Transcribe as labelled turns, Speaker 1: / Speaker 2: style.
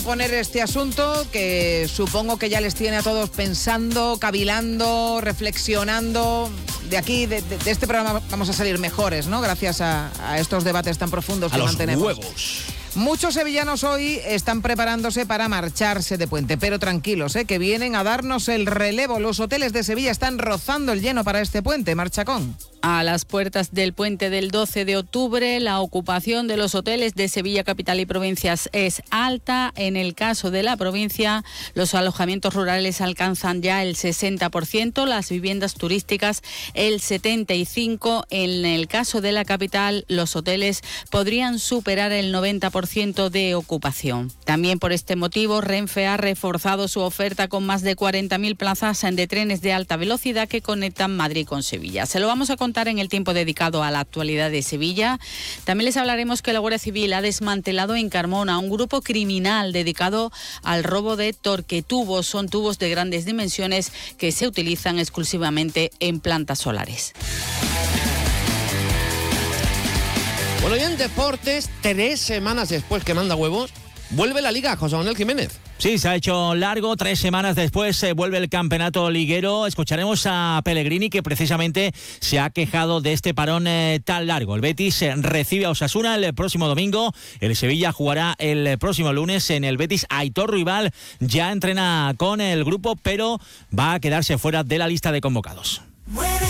Speaker 1: Poner este asunto que supongo que ya les tiene a todos pensando, cavilando, reflexionando. De aquí, de este programa vamos a salir mejores, ¿no? Gracias a estos debates tan profundos que mantenemos.
Speaker 2: A los huevos.
Speaker 1: Muchos sevillanos hoy están preparándose para marcharse de puente, pero tranquilos, que vienen a darnos el relevo. Los hoteles de Sevilla están rozando el lleno para este puente. Marchacón.
Speaker 3: A las puertas del puente del 12 de octubre, la ocupación de los hoteles de Sevilla Capital y provincias es alta. En el caso de la provincia, los alojamientos rurales alcanzan ya el 60%, las viviendas turísticas el 75%. En el caso de la capital, los hoteles podrían superar el 90% de ocupación. También por este motivo, Renfe ha reforzado su oferta con más de 40.000 plazas de trenes de alta velocidad que conectan Madrid con Sevilla. Se lo vamos a contar en el tiempo dedicado a la actualidad de Sevilla. También les hablaremos que la Guardia Civil ha desmantelado en Carmona un grupo criminal dedicado al robo de torquetubos. Son tubos de grandes dimensiones que se utilizan exclusivamente en plantas solares.
Speaker 2: Bueno, y en deportes, 3 semanas después que manda huevos, vuelve la Liga, José Manuel Jiménez.
Speaker 4: Sí, se ha hecho largo. 3 semanas después vuelve el campeonato liguero. Escucharemos a Pellegrini, que precisamente se ha quejado de este parón tan largo. El Betis recibe a Osasuna el próximo domingo. El Sevilla jugará el próximo lunes en el Betis. Aitor Ruibal ya entrena con el grupo, pero va a quedarse fuera de la lista de convocados.